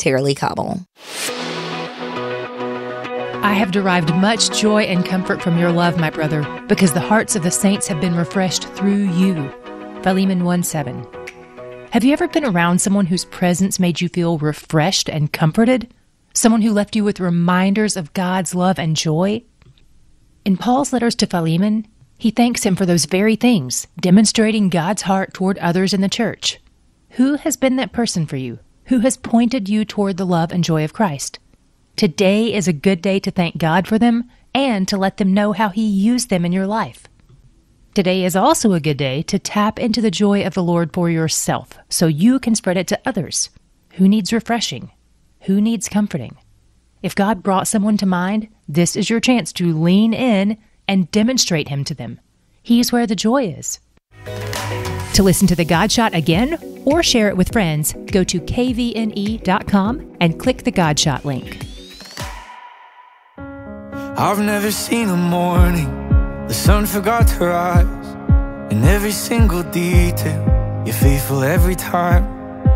Tara-Leigh Cobble. I have derived much joy and comfort from your love, my brother, because the hearts of the saints have been refreshed through you. Philemon 1:7. Have you ever been around someone whose presence made you feel refreshed and comforted? Someone who left you with reminders of God's love and joy? In Paul's letters to Philemon, he thanks him for those very things, demonstrating God's heart toward others in the church. Who has been that person for you? Who has pointed you toward the love and joy of Christ? Today is a good day to thank God for them and to let them know how He used them in your life. Today is also a good day to tap into the joy of the Lord for yourself so you can spread it to others. Who needs refreshing? Who needs comforting? If God brought someone to mind, this is your chance to lean in and demonstrate Him to them. He's where the joy is. To listen to The God Shot again or share it with friends, go to kvne.com and click the God Shot link. I've never seen a morning the sun forgot to rise. In every single detail, you're faithful every time.